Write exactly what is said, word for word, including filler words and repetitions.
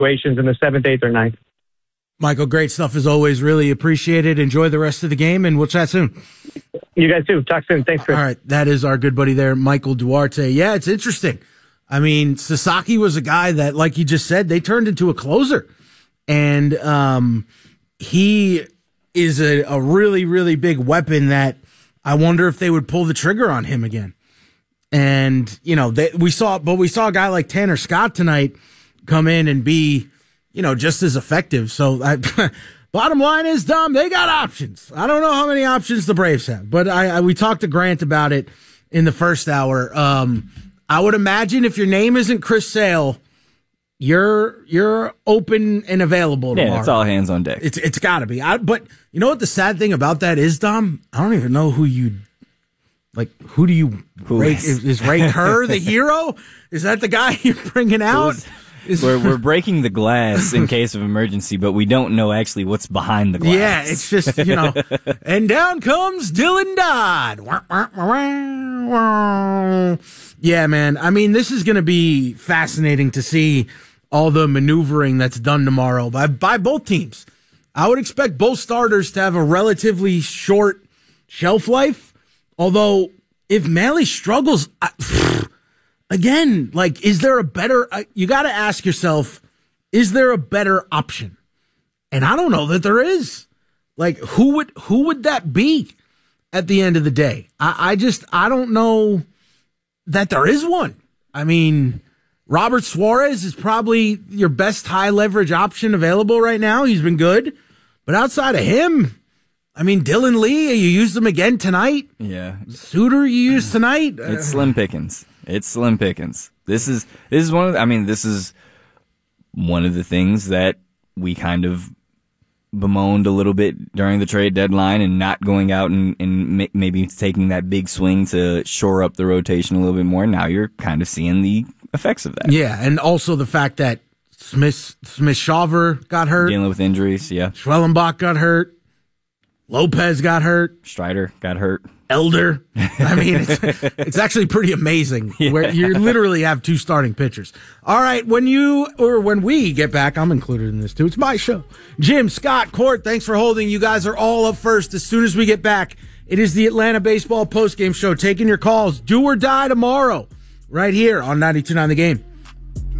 situations in the seventh, eighth, or ninth. Michael, great stuff as always. Really appreciate it. Enjoy the rest of the game, and we'll chat soon. You guys too. Talk soon. Thanks, Chris. All right, that is our good buddy there, Michael Duarte. Yeah, it's interesting. I mean, Sasaki was a guy that, like you just said, they turned into a closer. And um, he is a, a really, really big weapon that I wonder if they would pull the trigger on him again. And, you know, they, we saw, but we saw a guy like Tanner Scott tonight come in and be, you know, just as effective. So I, bottom line is, Dom, they got options. I don't know how many options the Braves have, but I, I we talked to Grant about it in the first hour. Um, I would imagine if your name isn't Chris Sale, you're you're open and available tomorrow. Yeah, it's all hands on deck. It's it's got to be. I, but you know what the sad thing about that is, Dom? I don't even know who you like. Who do you who rate? is, is Ray Kerr the hero? Is that the guy you're bringing out? Is, we're we're breaking the glass in case of emergency, but we don't know actually what's behind the glass. Yeah, it's just, you know. And down comes Dylan Dodd. Yeah, man. I mean, this is going to be fascinating to see all the maneuvering that's done tomorrow by by both teams. I would expect both starters to have a relatively short shelf life. Although, if Mahle struggles, I, again, like, is there a better, you got to ask yourself, is there a better option? And I don't know that there is. Like, who would, who would that be at the end of the day? I, I just, I don't know that there is one. I mean, Robert Suarez is probably your best high leverage option available right now. He's been good. But outside of him, I mean, Dylan Lee, you used him again tonight. Yeah. Suter, you used tonight. It's slim pickings. It's slim pickings. This is this is one of the, I mean, this is one of the things that we kind of bemoaned a little bit during the trade deadline and not going out and, and maybe taking that big swing to shore up the rotation a little bit more. Now you're kind of seeing the effects of that. Yeah, and also the fact that Smith Smith Shawver got hurt. Dealing with injuries, yeah. Schwellenbach got hurt. Lopez got hurt. Strider got hurt. Elder. I mean, it's, it's actually pretty amazing yeah. where you literally have two starting pitchers. All right, when you or when we get back, I'm included in this too. It's my show. Jim, Scott, Court, thanks for holding. You guys are all up first. As soon as we get back, it is the Atlanta Baseball Postgame Show. Taking your calls. Do or die tomorrow right here on ninety-two point nine The Game.